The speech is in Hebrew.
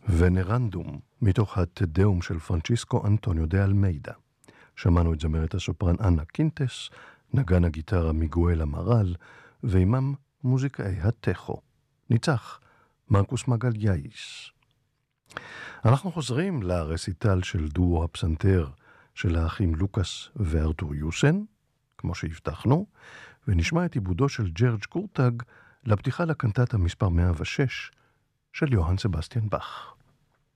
ונרנדום, מתוך התדאום של פרנצ'יסקו אנטוניו דה אלמיידה. שמענו את זמרת הסופרן אנה קינטס, נגן הגיטרה מיגואל אמרל, ועימם מוזיקאי הטכו. ניצח מרקוס מגלייס. אנחנו חוזרים לרסיטל של דואו הפסנתר של האחים לוקאס וארתור יוסן, כמו שהבטחנו, ונשמע את עיבודו של ג'רג' קורטג לפתיחה לקנטטה מספר 106 של יוהאן סבסטיאן באך.